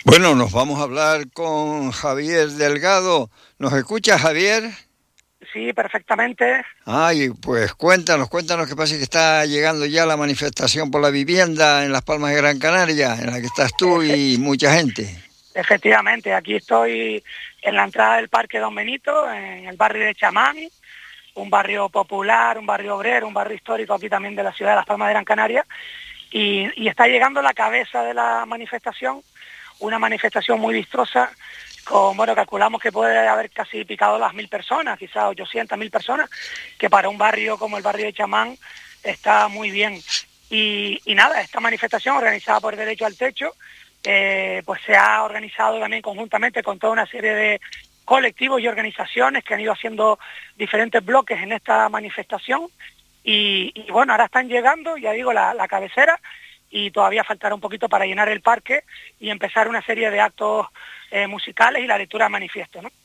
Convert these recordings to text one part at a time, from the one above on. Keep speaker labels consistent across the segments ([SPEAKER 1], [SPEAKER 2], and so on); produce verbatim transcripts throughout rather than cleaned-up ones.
[SPEAKER 1] Bueno, nos vamos a hablar con Javier Delgado. ¿Nos escucha, Javier?
[SPEAKER 2] Sí, perfectamente.
[SPEAKER 1] Ay, pues cuéntanos, cuéntanos qué pasa, que está llegando ya la manifestación por la vivienda en Las Palmas de Gran Canaria, en la que estás tú
[SPEAKER 2] Efe-
[SPEAKER 1] y mucha gente.
[SPEAKER 2] Efectivamente, aquí estoy en la entrada del Parque Don Benito, en el barrio de Chamán, un barrio popular, un barrio obrero, un barrio histórico aquí también de la ciudad de Las Palmas de Gran Canaria, y, y está llegando la cabeza de la manifestación, una manifestación muy vistosa, con, bueno, calculamos que puede haber casi picado las mil personas, quizás ochocientas mil personas, que para un barrio como el barrio de Chamán está muy bien. Y, y nada, esta manifestación organizada por Derecho al Techo, eh, pues se ha organizado también conjuntamente con toda una serie de colectivos y organizaciones que han ido haciendo diferentes bloques en esta manifestación y, y bueno, ahora están llegando, ya digo, la, la cabecera, y todavía faltará un poquito para llenar el parque y empezar una serie de actos eh, musicales y la lectura de manifiesto, ¿no?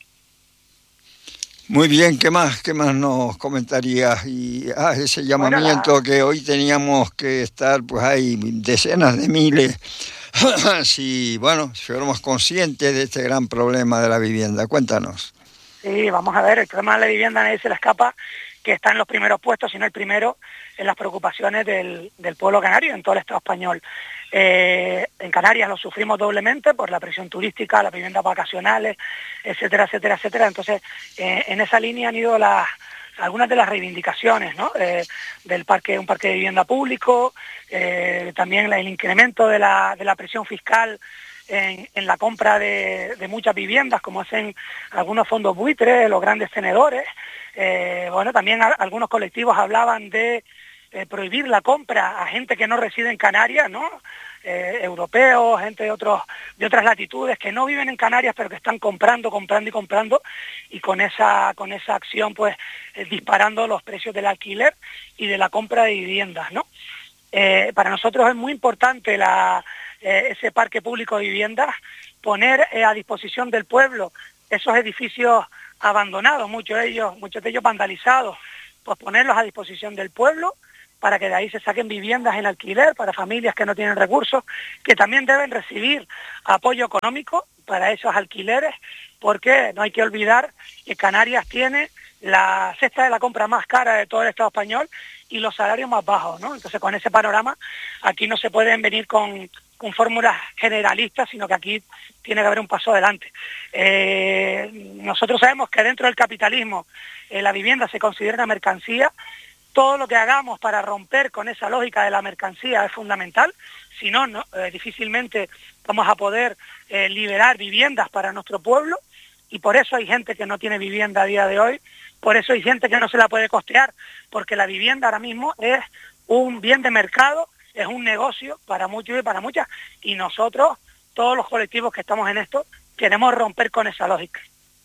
[SPEAKER 1] Muy bien, ¿qué más, qué más nos comentarías? Y ah, ese
[SPEAKER 2] Bueno, la,
[SPEAKER 1] llamamiento que hoy teníamos que estar, pues hay decenas de miles. Si, bueno, si fuéramos conscientes de este gran problema de la vivienda, cuéntanos.
[SPEAKER 2] Sí, vamos a ver, el problema de la vivienda a nadie se le escapa, que está en los primeros puestos, sino el primero en las preocupaciones del, del pueblo canario, en todo el Estado español. Eh, en Canarias lo sufrimos doblemente por la presión turística, las viviendas vacacionales, etcétera, etcétera, etcétera. Entonces, eh, en esa línea han ido las algunas de las reivindicaciones, ¿no? Eh, del parque, un parque de vivienda público, eh, también el incremento de la, de la presión fiscal en, en la compra de, de muchas viviendas, como hacen algunos fondos buitres, los grandes tenedores. Eh, bueno, también a, algunos colectivos hablaban de eh, prohibir la compra a gente que no reside en Canarias, ¿no? Eh, europeos, gente de, otros, de otras latitudes que no viven en Canarias pero que están comprando, comprando y comprando, y con esa, con esa acción pues eh, disparando los precios del alquiler y de la compra de viviendas, ¿no? Eh, para nosotros es muy importante la, eh, ese parque público de viviendas, poner eh, a disposición del pueblo esos edificios abandonados, muchos de ellos, muchos de ellos vandalizados, pues ponerlos a disposición del pueblo para que de ahí se saquen viviendas en alquiler para familias que no tienen recursos, que también deben recibir apoyo económico para esos alquileres, porque no hay que olvidar que Canarias tiene la cesta de la compra más cara de todo el Estado español y los salarios más bajos, ¿no? Entonces, con ese panorama, aquí no se pueden venir con, con fórmulas generalistas, sino que aquí tiene que haber un paso adelante. Eh, nosotros sabemos que dentro del capitalismo eh, la vivienda se considera una mercancía. Todo lo que hagamos para romper con esa lógica de la mercancía es fundamental, si no, no eh, difícilmente vamos a poder eh, liberar viviendas para nuestro pueblo, y por eso hay gente que no tiene vivienda a día de hoy, por eso hay gente que no se la puede costear, porque la vivienda ahora mismo es un bien de mercado, es un negocio para muchos y para muchas, y nosotros, todos los colectivos que estamos en esto, queremos romper con esa lógica.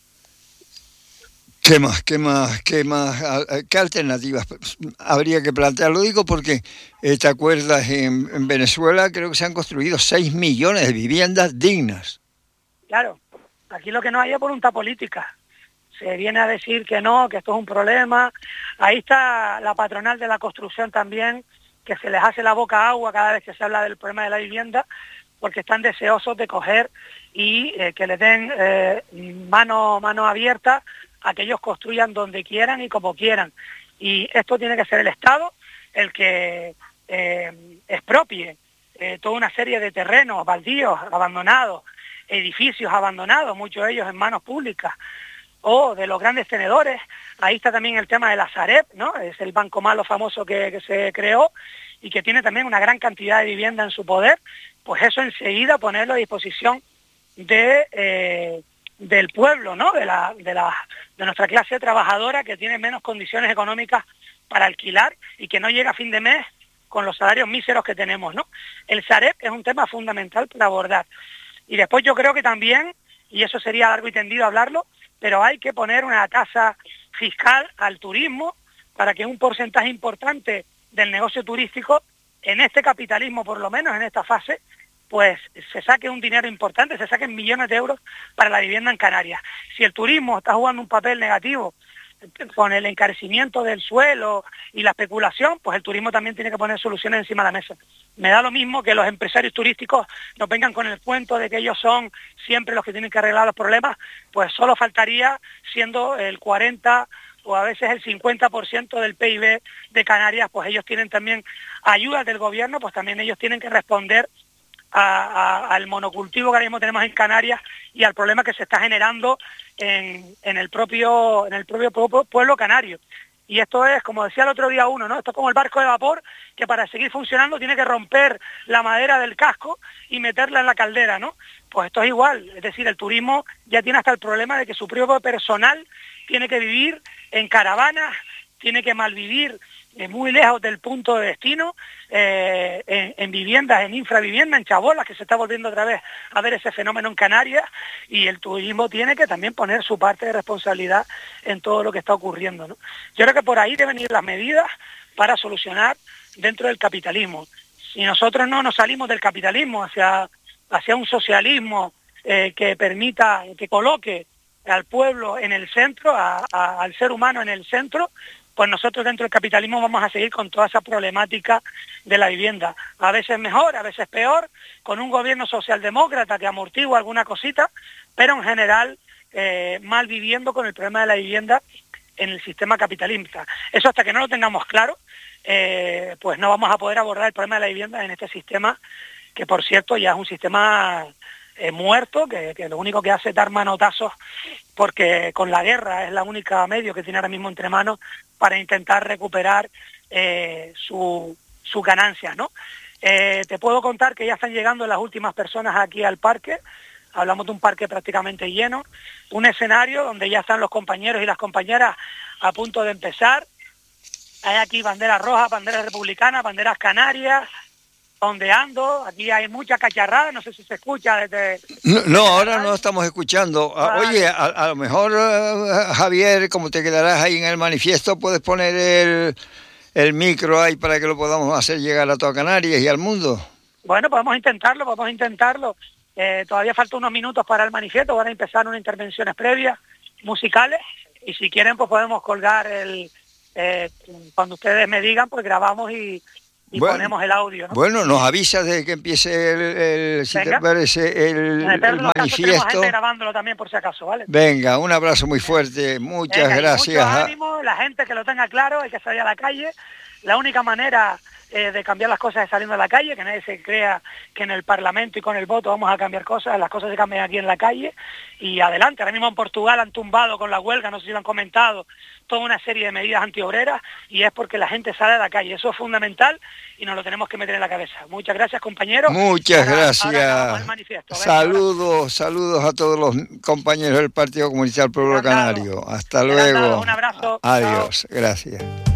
[SPEAKER 1] ¿Qué más, qué más, qué más, qué alternativas habría que plantear? Lo digo porque, eh, ¿te acuerdas? En, en Venezuela creo que se han construido seis millones de viviendas dignas.
[SPEAKER 2] Claro, aquí lo que no hay es voluntad política. Se viene a decir que no, que esto es un problema. Ahí está la patronal de la construcción también, que se les hace la boca agua cada vez que se habla del problema de la vivienda, porque están deseosos de coger y eh, que les den eh, mano, mano abierta a que ellos construyan donde quieran y como quieran. Y esto tiene que ser el Estado el que eh, expropie eh, toda una serie de terrenos baldíos, abandonados, edificios abandonados, muchos de ellos en manos públicas, o de los grandes tenedores. Ahí está también el tema de la Sareb, ¿no? Es el banco malo famoso que, que se creó y que tiene también una gran cantidad de vivienda en su poder. Pues eso enseguida ponerlo a disposición de, eh, del pueblo, ¿no? De, la, de, la, de nuestra clase trabajadora, que tiene menos condiciones económicas para alquilar y que no llega a fin de mes con los salarios míseros que tenemos, ¿no? El Sareb es un tema fundamental para abordar. Y después yo creo que también, y eso sería largo y tendido hablarlo, pero hay que poner una tasa fiscal al turismo para que un porcentaje importante del negocio turístico, en este capitalismo por lo menos, en esta fase, pues se saque un dinero importante, se saquen millones de euros para la vivienda en Canarias. Si el turismo está jugando un papel negativo con el encarecimiento del suelo y la especulación, pues el turismo también tiene que poner soluciones encima de la mesa. me da lo mismo que los empresarios turísticos nos vengan con el cuento de que ellos son siempre los que tienen que arreglar los problemas, pues solo faltaría, siendo el cuarenta o a veces el cincuenta por ciento del P I B de Canarias, pues ellos tienen también ayudas del gobierno, pues también ellos tienen que responder a, a, al monocultivo que ahora mismo tenemos en Canarias y al problema que se está generando en, en el propio en el propio pueblo canario. Y esto es, como decía el otro día uno, ¿no? Esto es como el barco de vapor que para seguir funcionando tiene que romper la madera del casco y meterla en la caldera, ¿no? Pues esto es igual, es decir, el turismo ya tiene hasta el problema de que su propio personal tiene que vivir en caravanas, tiene que malvivir eh, muy lejos del punto de destino, eh, en, en viviendas, en infraviviendas, en chabolas, que se está volviendo otra vez a ver ese fenómeno en Canarias, y el turismo tiene que también poner su parte de responsabilidad en todo lo que está ocurriendo, ¿no? Yo creo que por ahí deben ir las medidas para solucionar dentro del capitalismo. Si nosotros no nos salimos del capitalismo hacia, hacia un socialismo eh, que permita, que coloque al pueblo en el centro, a, a, al ser humano en el centro, pues nosotros dentro del capitalismo vamos a seguir con toda esa problemática de la vivienda. A veces mejor, a veces peor, con un gobierno socialdemócrata que amortigua alguna cosita, pero en general eh, mal viviendo con el problema de la vivienda en el sistema capitalista. Eso hasta que no lo tengamos claro, eh, pues no vamos a poder abordar el problema de la vivienda en este sistema, que por cierto ya es un sistema eh, muerto, que, que lo único que hace es dar manotazos, porque con la guerra es la única medio que tiene ahora mismo entre manos para intentar recuperar eh, su, sus ganancias, ¿no? Eh, te puedo contar que ya están llegando las últimas personas aquí al parque. Hablamos de un parque prácticamente lleno, un escenario donde ya están los compañeros y las compañeras a punto de empezar. Hay aquí banderas rojas, banderas republicanas, banderas canarias, ondeando. Aquí hay mucha cacharrada, no sé si se escucha desde...
[SPEAKER 1] No, no ahora no estamos escuchando. Vale. Oye, a, a lo mejor, uh, Javier, como te quedarás ahí en el manifiesto, puedes poner el, el micro ahí para que lo podamos hacer llegar a toda Canarias y al mundo.
[SPEAKER 2] Bueno, podemos intentarlo, podemos intentarlo. Eh, todavía faltan unos minutos para el manifiesto, van a empezar unas intervenciones previas, musicales, y si quieren pues podemos colgar el... Eh, cuando ustedes me digan, pues grabamos y... y bueno, ponemos el audio, ¿no?
[SPEAKER 1] Bueno, nos avisas de que empiece el, el si te parece, el, el manifiesto.
[SPEAKER 2] Casos, gente grabándolo también por si acaso, ¿vale?
[SPEAKER 1] Venga, un abrazo muy fuerte, muchas Venga, gracias.
[SPEAKER 2] Mucho ánimo, la gente que lo tenga claro, hay que salir a la calle. La única manera eh, de cambiar las cosas es saliendo a la calle, que nadie se crea que en el Parlamento y con el voto vamos a cambiar cosas, las cosas se cambian aquí en la calle y adelante. Ahora mismo en Portugal han tumbado con la huelga, no sé si lo han comentado, toda una serie de medidas antiobreras y es porque la gente sale a la calle. Eso es fundamental y nos lo tenemos que meter en la cabeza. Muchas gracias, compañeros.
[SPEAKER 1] Muchas ahora, gracias.
[SPEAKER 2] Ahora manifiesto.
[SPEAKER 1] Saludos, saludos a todos los compañeros del Partido Comunista del Pueblo Canario. Hasta luego.
[SPEAKER 2] Un abrazo.
[SPEAKER 1] Adiós. Chao. Gracias.